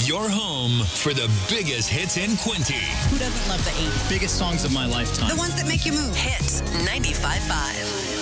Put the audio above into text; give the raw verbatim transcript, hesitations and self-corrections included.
Your home for the biggest hits in Quinty. Who doesn't love the eighties? Biggest songs of my lifetime. The ones that make you move. Hits ninety-five point five.